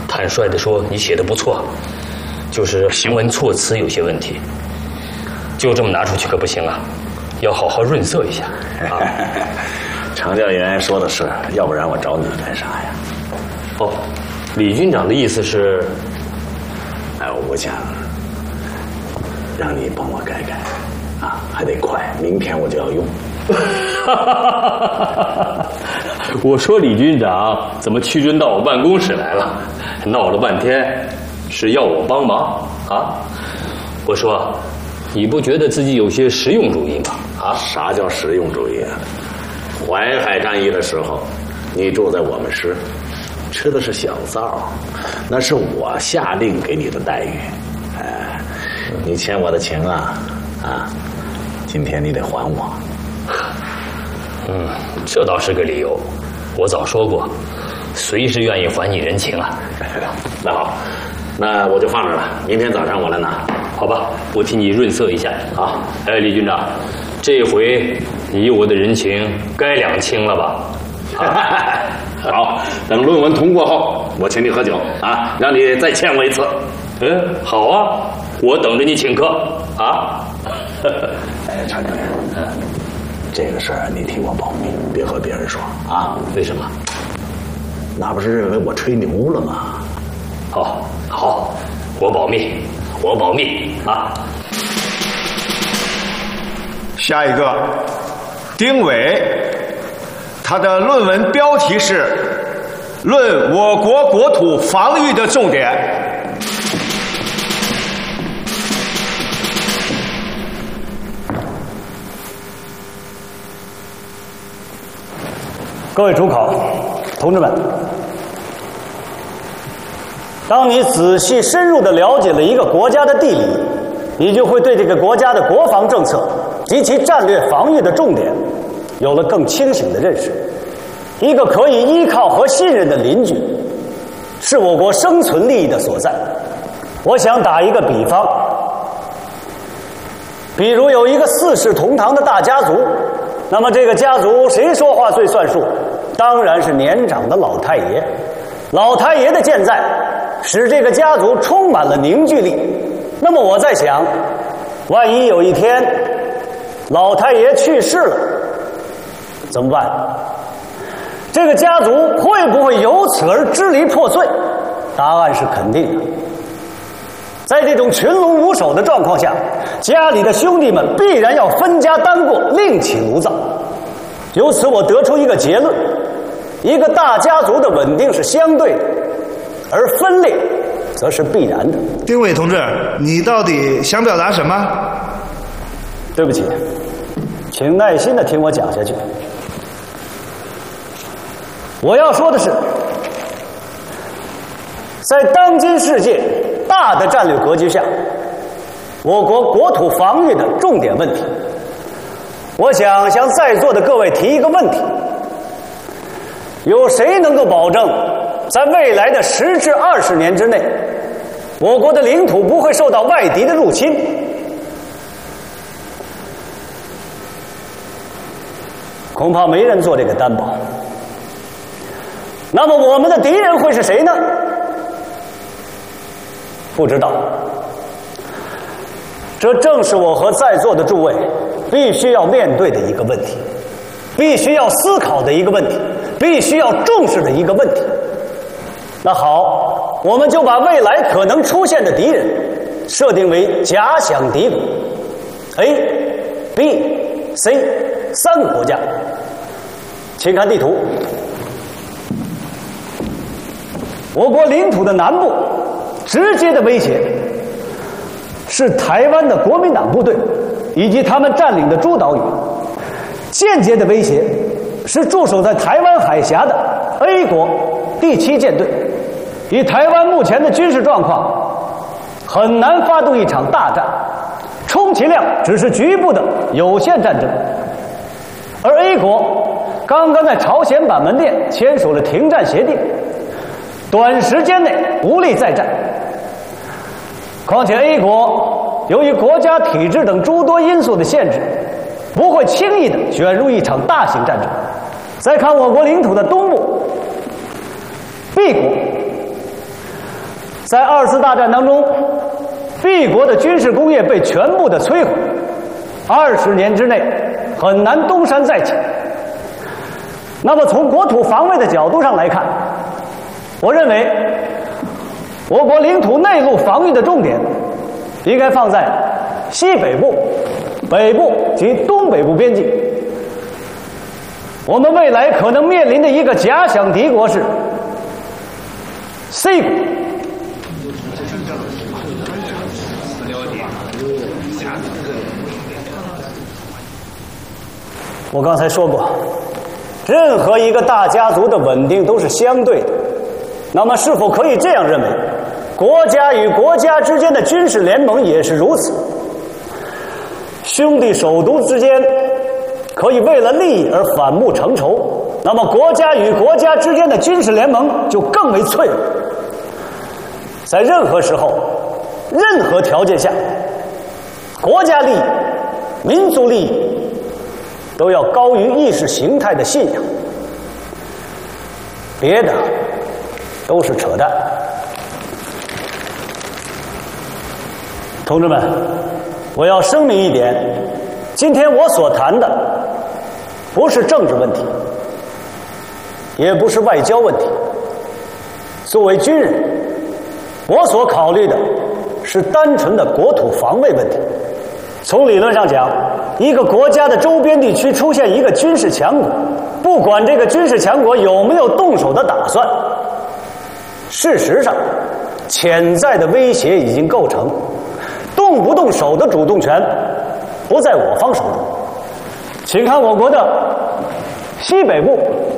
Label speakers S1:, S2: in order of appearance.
S1: 坦率地说，你写的不错，就是行文措辞有些问题。就这么拿出去可不行啊，要好好润色一下啊。
S2: 程调员说的是，要不然我找你干啥呀？
S1: 哦，李军长的意思是，
S2: 我想让你帮我改改，啊，还得快，明天我就要用。
S1: 我说李军长怎么屈尊到我办公室来了？闹了半天是要我帮忙啊？我说，你不觉得自己有些实用主义吗？啊，
S2: 啥叫实用主义啊？淮海战役的时候，你住在我们师，吃的是小灶，那是我下令给你的待遇。你欠我的情啊，今天你得还我。
S1: 这倒是个理由，我早说过，随时愿意还你人情啊。
S2: 那好，那我就放着了，明天早上我来拿。
S1: 好吧，我替你润色一下啊。李军长，这回你我的人情该两清了吧？
S2: 好，等论文通过后，我请你喝酒啊，让你再欠我一次。
S1: 好啊，我等着你请客啊。
S2: 常教员，这个事儿你替我保密，别和别人说啊。
S1: 为什么？
S2: 那不是认为我吹牛了吗？
S1: 好，我保密啊。
S3: 下一个，丁伟，他的论文标题是《论我国国土防御的重点》。
S4: 各位主考，同志们，当你仔细深入地了解了一个国家的地理，你就会对这个国家的国防政策及其战略防御的重点有了更清醒的认识。一个可以依靠和信任的邻居，是我国生存利益的所在。我想打一个比方，比如有一个四世同堂的大家族，那么这个家族谁说话最算数？当然是年长的老太爷。老太爷的健在使这个家族充满了凝聚力。那么我在想，万一有一天老太爷去世了，怎么办？这个家族会不会由此而支离破碎？答案是肯定的。在这种群龙无首的状况下，家里的兄弟们必然要分家单过，另起炉灶。由此我得出一个结论：一个大家族的稳定是相对的，而分裂则是必然的。
S5: 丁伟同志，你到底想表达什么？
S4: 对不起，请耐心地听我讲下去。我要说的是，在当今世界大的战略格局下，我国国土防御的重点问题，我想向在座的各位提一个问题：有谁能够保证在未来的10至20年之内，我国的领土不会受到外敌的入侵？恐怕没人做这个担保。那么我们的敌人会是谁呢？不知道。这正是我和在座的诸位必须要面对的一个问题，必须要思考的一个问题，必须要重视的一个问题。那好，我们就把未来可能出现的敌人设定为假想敌国 A、B、C3个国家。请看地图，我国领土的南部直接的威胁是台湾的国民党部队以及他们占领的诸岛屿，间接的威胁是驻守在台湾海峡的 A 国第7舰队。以台湾目前的军事状况，很难发动一场大战，充其量只是局部的有限战争。而 A 国刚刚在朝鲜板门店签署了停战协定，短时间内无力再战。况且 A 国由于国家体制等诸多因素的限制，不会轻易的卷入一场大型战争。再看我国领土的东部 B 国， 在2次大战当中，B国的军事工业被全部的摧毁，20年之内很难东山再起。那么从国土防卫的角度上来看，我认为我国领土内陆防御的重点应该放在西北部、北部及东北部边境。我们未来可能面临的一个假想敌国是 C 国。我刚才说过，任何一个大家族的稳定都是相对的。那么是否可以这样认为，国家与国家之间的军事联盟也是如此？兄弟手足之间可以为了利益而反目成仇，那么国家与国家之间的军事联盟就更为脆弱。在任何时候、任何条件下，国家利益、民族利益都要高于意识形态的信仰，别的都是扯淡。同志们，我要声明一点，今天我所谈的不是政治问题，也不是外交问题。作为军人，我所考虑的是单纯的国土防卫问题。从理论上讲，一个国家的周边地区出现一个军事强国，不管这个军事强国有没有动手的打算，事实上潜在的威胁已经构成，动不动手的主动权不在我方手中。请看我国的西北部、